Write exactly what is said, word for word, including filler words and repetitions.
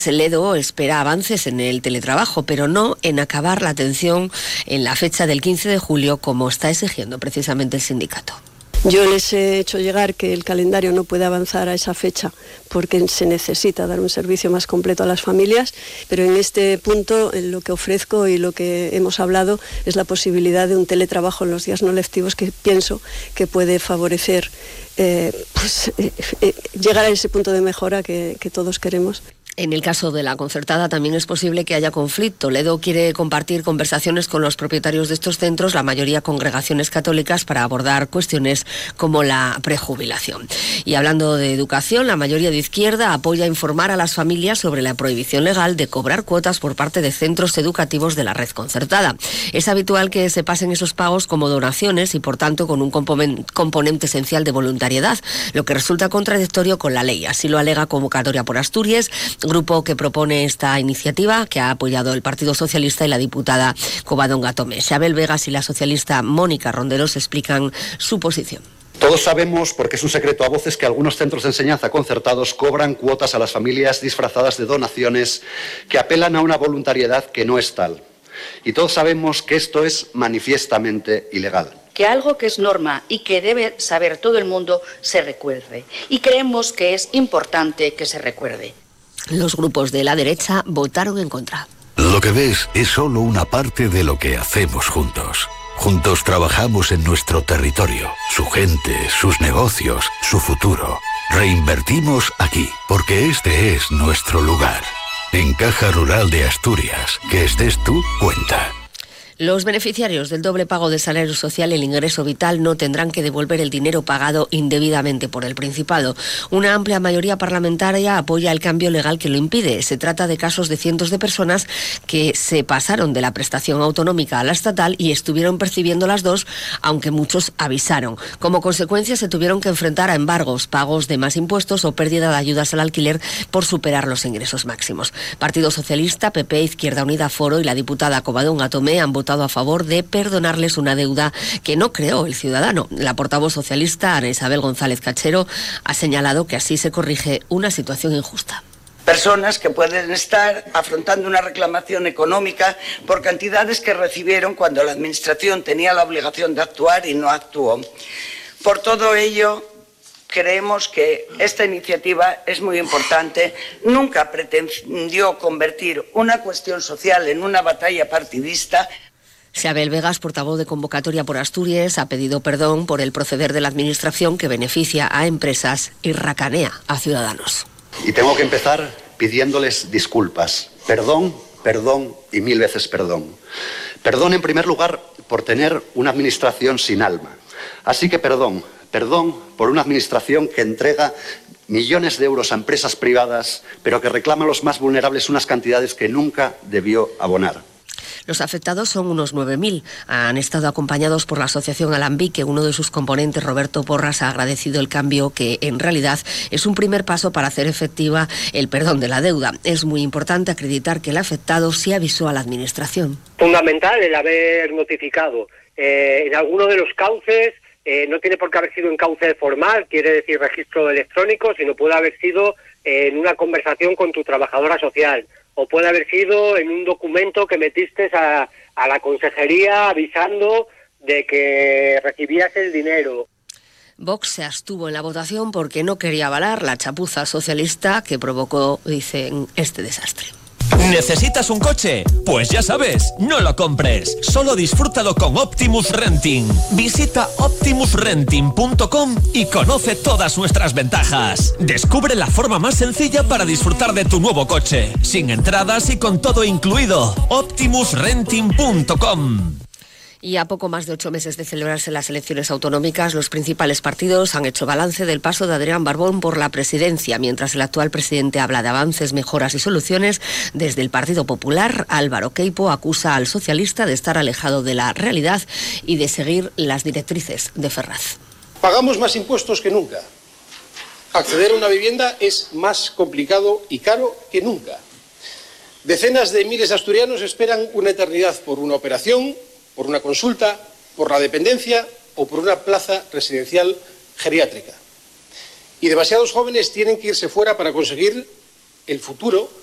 Ledo espera avances en el teletrabajo, pero no en acabar la atención en la fecha del quince de julio, como está exigiendo precisamente el sindicato. Yo les he hecho llegar que el calendario no puede avanzar a esa fecha porque se necesita dar un servicio más completo a las familias, pero en este punto en lo que ofrezco y lo que hemos hablado es la posibilidad de un teletrabajo en los días no lectivos, que pienso que puede favorecer eh, pues, eh, eh, llegar a ese punto de mejora que, que todos queremos. En el caso de la concertada también es posible que haya conflicto. Ledo quiere compartir conversaciones con los propietarios de estos centros, la mayoría congregaciones católicas, para abordar cuestiones como la prejubilación. Y hablando de educación, la mayoría de izquierda apoya informar a las familias sobre la prohibición legal de cobrar cuotas por parte de centros educativos de la red concertada. Es habitual que se pasen esos pagos como donaciones y, por tanto, con un componente esencial de voluntariedad, lo que resulta contradictorio con la ley. Así lo alega Convocatoria por Asturias, grupo que propone esta iniciativa, que ha apoyado el Partido Socialista y la diputada Covadonga Tomé. Xabel Vegas y la socialista Mónica Ronderos explican su posición. Todos sabemos, porque es un secreto a voces, que algunos centros de enseñanza concertados cobran cuotas a las familias disfrazadas de donaciones que apelan a una voluntariedad que no es tal. Y todos sabemos que esto es manifiestamente ilegal. Que algo que es norma y que debe saber todo el mundo se recuerde. Y creemos que es importante que se recuerde. Los grupos de la derecha votaron en contra. Lo que ves es solo una parte de lo que hacemos juntos. Juntos trabajamos en nuestro territorio, su gente, sus negocios, su futuro. Reinvertimos aquí, porque este es nuestro lugar. En Caja Rural de Asturias, que estés tú, cuenta. Los beneficiarios del doble pago de salario social y el ingreso vital no tendrán que devolver el dinero pagado indebidamente por el Principado. Una amplia mayoría parlamentaria apoya el cambio legal que lo impide. Se trata de casos de cientos de personas que se pasaron de la prestación autonómica a la estatal y estuvieron percibiendo las dos, aunque muchos avisaron. Como consecuencia, se tuvieron que enfrentar a embargos, pagos de más impuestos o pérdida de ayudas al alquiler por superar los ingresos máximos. Partido Socialista, P P, Izquierda Unida, Foro y la diputada Covadonga Tomé han votado a favor de perdonarles una deuda que no creó el ciudadano. La portavoz socialista, Ana Isabel González Cachero, ha señalado que así se corrige una situación injusta. Personas que pueden estar afrontando una reclamación económica por cantidades que recibieron cuando la Administración tenía la obligación de actuar y no actuó. Por todo ello, creemos que esta iniciativa es muy importante. Nunca pretendió convertir una cuestión social en una batalla partidista. Xabel Vegas, portavoz de Convocatoria por Asturias, ha pedido perdón por el proceder de la Administración que beneficia a empresas y racanea a ciudadanos. Y tengo que empezar pidiéndoles disculpas. Perdón, perdón y mil veces perdón. Perdón, en primer lugar, por tener una Administración sin alma. Así que perdón, perdón por una Administración que entrega millones de euros a empresas privadas, pero que reclama a los más vulnerables unas cantidades que nunca debió abonar. Los afectados son unos nueve mil. Han estado acompañados por la asociación Alambique. Uno de sus componentes, Roberto Porras, ha agradecido el cambio, que en realidad es un primer paso para hacer efectiva el perdón de la deuda. Es muy importante acreditar que el afectado sí avisó a la Administración. Fundamental el haber notificado. Eh, en alguno de los cauces, eh, no tiene por qué haber sido en cauce formal, quiere decir registro electrónico, sino puede haber sido eh, en una conversación con tu trabajadora social. O puede haber sido en un documento que metiste a, a la consejería avisando de que recibías el dinero. Vox se abstuvo en la votación porque no quería avalar la chapuza socialista que provocó, dicen, este desastre. ¿Necesitas un coche? Pues ya sabes, no lo compres, solo disfrútalo con Optimus Renting. Visita optimus renting punto com y conoce todas nuestras ventajas. Descubre la forma más sencilla para disfrutar de tu nuevo coche, sin entradas y con todo incluido. optimus renting punto com. Y a poco más de ocho meses de celebrarse las elecciones autonómicas, los principales partidos han hecho balance del paso de Adrián Barbón por la presidencia. Mientras el actual presidente habla de avances, mejoras y soluciones, desde el Partido Popular, Álvaro Queipo acusa al socialista de estar alejado de la realidad y de seguir las directrices de Ferraz. Pagamos más impuestos que nunca. Acceder a una vivienda es más complicado y caro que nunca. Decenas de miles de asturianos esperan una eternidad por una operación, por una consulta, por la dependencia o por una plaza residencial geriátrica. Y demasiados jóvenes tienen que irse fuera para conseguir el futuro